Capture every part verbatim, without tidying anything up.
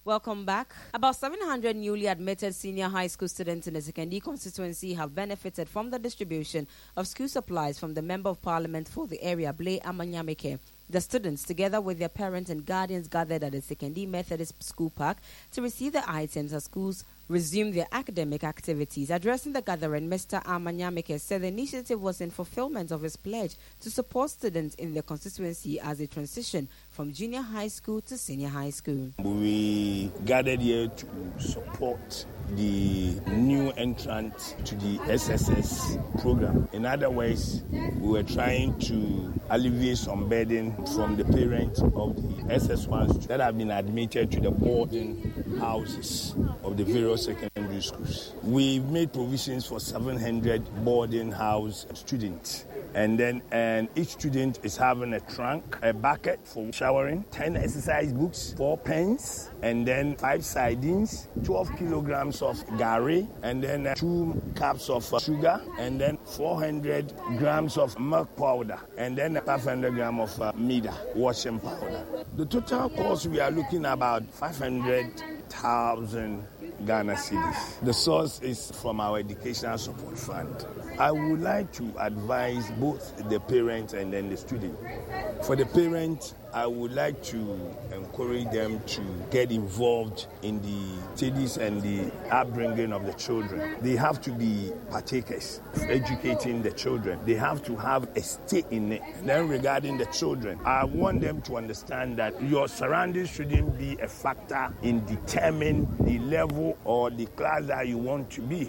Welcome back. About seven hundred newly admitted senior high school students in the Sekondi constituency have benefited from the distribution of school supplies from the Member of Parliament for the area, Blay Amanyameke. The students, together with their parents and guardians, gathered at the Sekondi Methodist School Park to receive the items as schools resume their academic activities. Addressing the gathering, Mister Amanyameke said the initiative was in fulfillment of his pledge to support students in their constituency as they transition from junior high school to senior high school. We gathered here to support the new entrant to the S S S program. In other words, we were trying to alleviate some burden from the parents of the S S ones that have been admitted to the boarding houses of the various secondary schools. We made provisions for seven hundred boarding house students. And then and each student is having a trunk, a bucket for showering, ten exercise books, four pens, and then five sardines, twelve kilograms of gari, and then uh, two cups of uh, sugar, and then four hundred grams of milk powder, and then five hundred grams of uh, Mida washing powder. The total cost we are looking at about five hundred thousand Ghana cedis. The source is from our educational support fund. I would like to advise both the parents and then the student. For the parents, I would like to encourage them to get involved in the studies and the upbringing of the children. They have to be partakers of educating the children. They have to have a stake in it. And then regarding the children, I want them to understand that your surroundings shouldn't be a factor in determining the level or the class that you want to be.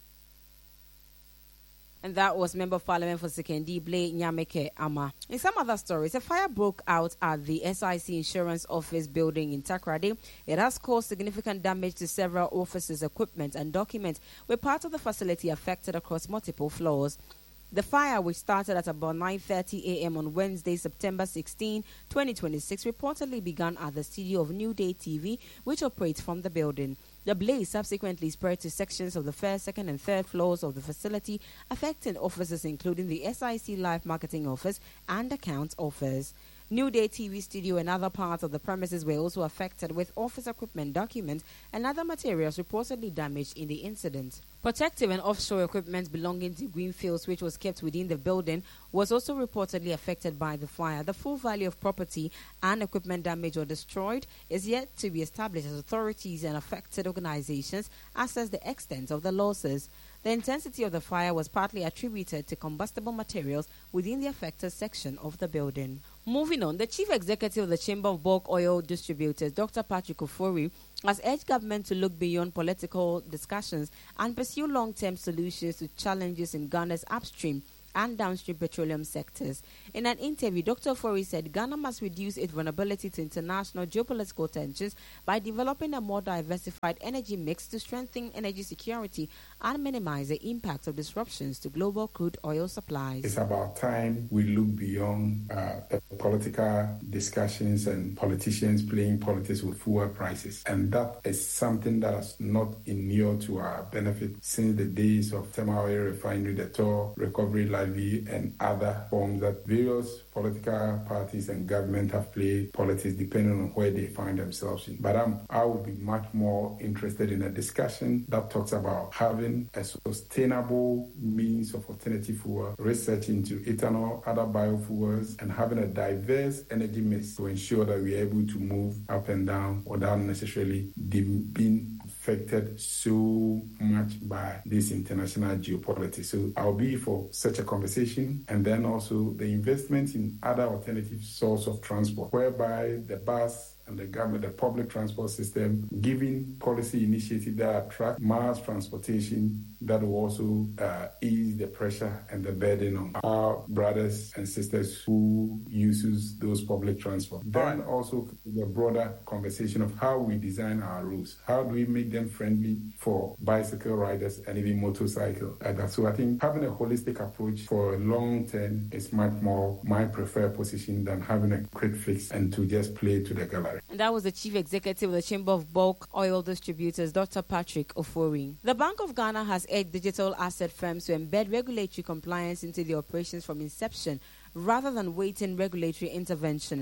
And that was Member of Parliament for Sekondi, Blay Nyameke Ama. In some other stories, a fire broke out at the S I C Insurance Office building in Takoradi. It has caused significant damage to several offices, equipment and documents, with part of the facility affected across multiple floors. The fire, which started at about nine thirty a.m. on Wednesday, September sixteenth, twenty twenty-six, reportedly began at the studio of New Day T V, which operates from the building. The blaze subsequently spread to sections of the first, second and third floors of the facility, affecting offices including the S I C Live Marketing Office and Accounts Office. New Day T V studio and other parts of the premises were also affected, with office equipment, documents and other materials reportedly damaged in the incident. Protective and offshore equipment belonging to Greenfields, which was kept within the building, was also reportedly affected by the fire. The full value of property and equipment damaged or destroyed is yet to be established as authorities and affected organizations assess the extent of the losses. The intensity of the fire was partly attributed to combustible materials within the affected section of the building. Moving on, the Chief Executive of the Chamber of Bulk Oil Distributors, Doctor Patrick Ofori, has urged government to look beyond political discussions and pursue long-term solutions to challenges in Ghana's upstream and downstream petroleum sectors. In an interview, Doctor Ofori said Ghana must reduce its vulnerability to international geopolitical tensions by developing a more diversified energy mix to strengthen energy security and minimize the impact of disruptions to global crude oil supplies. It's about time we look beyond uh, the political discussions and politicians playing politics with fuel prices. And that is something that has not inured to our benefit since the days of thermal oil refinery, the Tor recovery levy, and other forms that various political parties and government have played politics depending on where they find themselves in. But um, I would be much more interested in a discussion that talks about having a sustainable means of alternative fuel, research into ethanol, other biofuels, and having a diverse energy mix to ensure that we are able to move up and down without necessarily being affected so much by this international geopolitics. So I'll be for such a conversation, and then also the investment in other alternative source of transport, whereby the bus and the government, the public transport system, giving policy initiatives that attract mass transportation that will also uh, ease the pressure and the burden on our brothers and sisters who uses those public transport. Then also the broader conversation of how we design our routes. How do we make them friendly for bicycle riders and even motorcycle? Uh, so I think having a holistic approach for a long term is much more my preferred position than having a quick fix and to just play to the gallery. And that was the Chief Executive of the Chamber of Bulk Oil Distributors, Doctor Patrick Ofori. The Bank of Ghana has urged digital asset firms to embed regulatory compliance into their operations from inception rather than waiting regulatory intervention.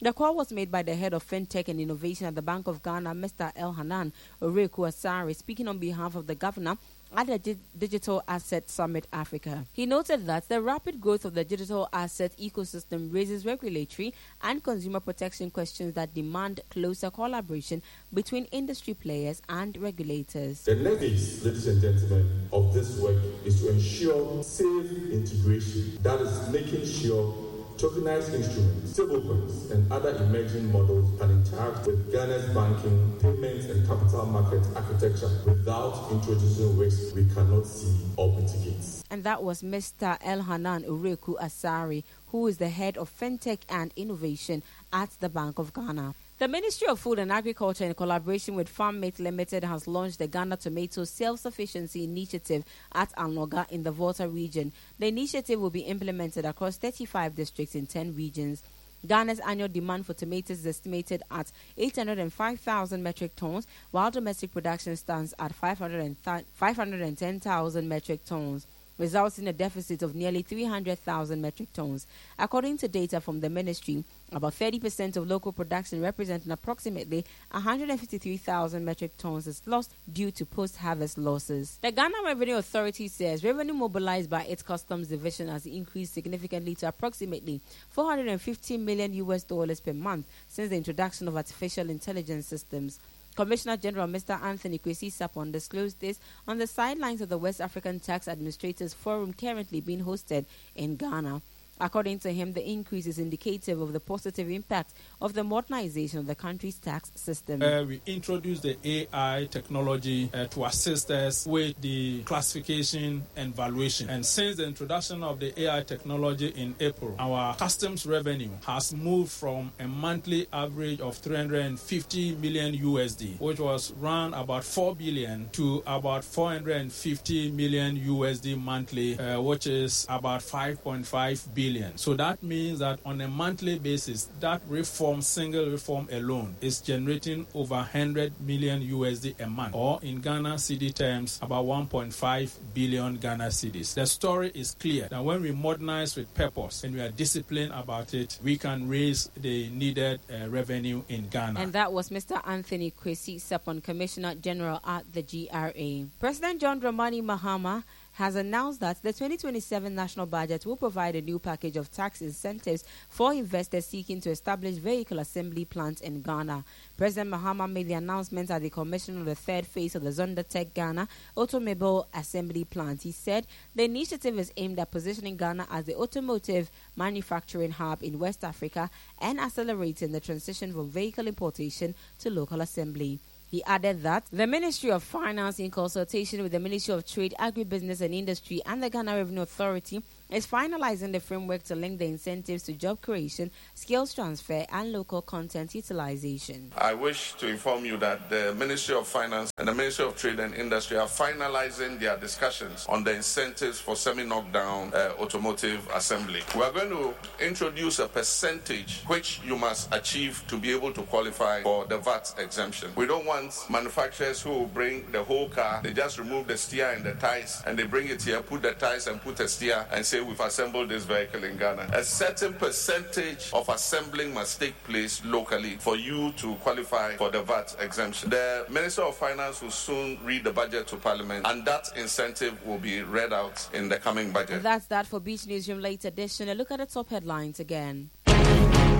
The call was made by the head of FinTech and Innovation at the Bank of Ghana, Mister Elhanan Oreku Asare, speaking on behalf of the governor at the G- Digital Asset Summit Africa. He noted that the rapid growth of the digital asset ecosystem raises regulatory and consumer protection questions that demand closer collaboration between industry players and regulators. The next phase, ladies and gentlemen, of this work is to ensure safe integration, that is making sure tokenized instruments, stablecoins, and other emerging models can interact with Ghana's banking, payments, and capital market architecture without introducing risks we cannot see or mitigate. And that was Mister Elhanan Oreku Asare, who is the head of FinTech and Innovation at the Bank of Ghana. The Ministry of Food and Agriculture, in collaboration with FarmMate Limited, has launched the Ghana Tomato Self-Sufficiency Initiative at Anoga in the Volta region. The initiative will be implemented across thirty-five districts in ten regions. Ghana's annual demand for tomatoes is estimated at eight hundred five thousand metric tons, while domestic production stands at five hundred ten thousand metric tons, resulting in a deficit of nearly three hundred thousand metric tons. According to data from the ministry, about thirty percent of local production, representing approximately one hundred fifty-three thousand metric tons, is lost due to post-harvest losses. The Ghana Revenue Authority says revenue mobilized by its customs division has increased significantly to approximately four hundred fifty million U S dollars per month since the introduction of artificial intelligence systems. Commissioner General Mister Anthony Kwesi Sapon disclosed this on the sidelines of the West African Tax Administrators Forum currently being hosted in Ghana. According to him, the increase is indicative of the positive impact of the modernization of the country's tax system. Uh, we introduced the A I technology uh, to assist us with the classification and valuation. And since the introduction of the A I technology in April, our customs revenue has moved from a monthly average of three hundred fifty million U S D, which was around about four billion, to about four hundred fifty million U S D monthly, uh, which is about five point five billion. So that means that on a monthly basis, that reform, single reform alone, is generating over one hundred million U S D a month, or in Ghana C D terms, about one point five billion Ghana cedis. The story is clear that when we modernize with purpose and we are disciplined about it, we can raise the needed uh, revenue in Ghana. And that was Mister Anthony Kwesi Sapon, Commissioner General at the G R A. President John Dramani Mahama has announced that the twenty twenty-seven national budget will provide a new package of tax incentives for investors seeking to establish vehicle assembly plants in Ghana. President Mahama made the announcement at the commission of the third phase of the Zonda Tech Ghana Automobile Assembly Plant. He said the initiative is aimed at positioning Ghana as the automotive manufacturing hub in West Africa and accelerating the transition from vehicle importation to local assembly. He added that the Ministry of Finance, in consultation with the Ministry of Trade, Agribusiness and Industry and the Ghana Revenue Authority, is finalizing the framework to link the incentives to job creation, skills transfer, and local content utilization. I wish to inform you that the Ministry of Finance and the Ministry of Trade and Industry are finalizing their discussions on the incentives for semi-knockdown uh, automotive assembly. We are going to introduce a percentage which you must achieve to be able to qualify for the V A T exemption. We don't want manufacturers who will bring the whole car, they just remove the steer and the tires, and they bring it here, put the tires and put the steer, and say we've assembled this vehicle in Ghana. A certain percentage of assembling must take place locally for you to qualify for the V A T exemption. The Minister of Finance will soon read the budget to Parliament, and that incentive will be read out in the coming budget. And that's that for Beach Newsroom Late Edition. A look at the top headlines again.